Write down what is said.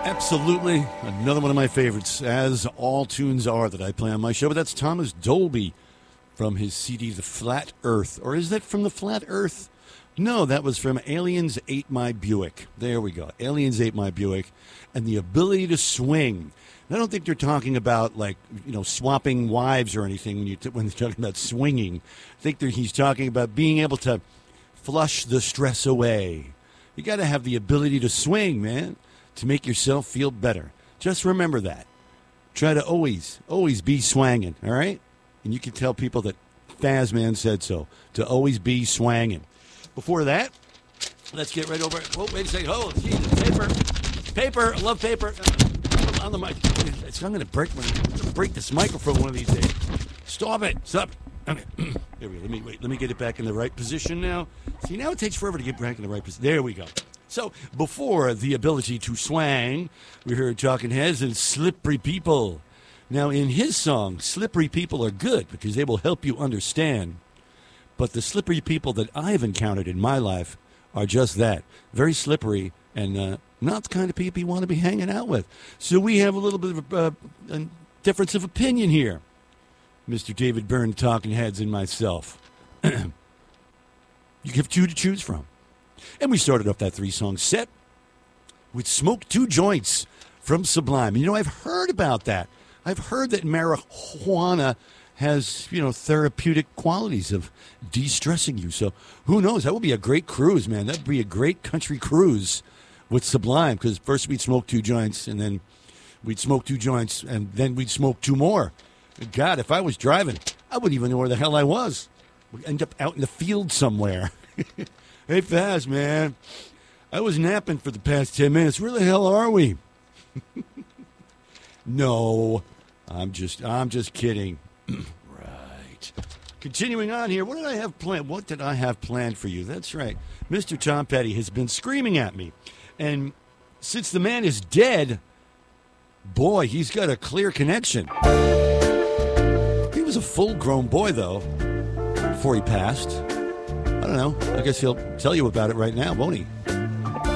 Absolutely. Another one of my favorites, as all tunes are that I play on my show. But that's Thomas Dolby from his CD, The Flat Earth. Or is that from The Flat Earth? No, that was from Aliens Ate My Buick. There we go. Aliens Ate My Buick. And the ability to swing. And I don't think they're talking about, like, swapping wives or anything when they're talking about swinging. I think he's talking about being able to flush the stress away. You got to have the ability to swing, man, to make yourself feel better. Just remember that. Try to always be swanging, all right? And you can tell people that Fazman said so, to always be swanging. Before that, let's get right over it. Oh, wait a second. Oh, geez, paper. I love paper. On the mic. I'm going to break this microphone one of these days. Stop it. Stop. Okay. There we go. Let me get it back in the right position now. See, now it takes forever to get back in the right position. There we go. So, before the ability to swang, we heard Talking Heads and Slippery People. Now, in his song, Slippery People are good because they will help you understand. But the slippery people that I've encountered in my life are just that. Very slippery and not the kind of people you want to be hanging out with. So we have a little bit of a difference of opinion here. Mr. David Byrne, Talking Heads, and myself. You have two to choose from. And we started off that 3-song set with Smoke Two Joints from Sublime. I've heard about that. I've heard that marijuana has, therapeutic qualities of de-stressing you. So who knows? That would be a great cruise, man. That would be a great country cruise with Sublime, because first we'd smoke 2 joints, and then we'd smoke 2 joints, and then we'd smoke 2 more. God, if I was driving, I wouldn't even know where the hell I was. We'd end up out in the field somewhere. Hey, Faz, man. I was napping for the past 10 minutes. Where the hell are we? No, I'm just kidding. Right. Continuing on here, what did I have planned for you? That's right. Mr. Tom Petty has been screaming at me. And since the man is dead, boy, he's got a clear connection. He was a full-grown boy, though, before he passed. I don't know. I guess he'll tell you about it right now, won't he?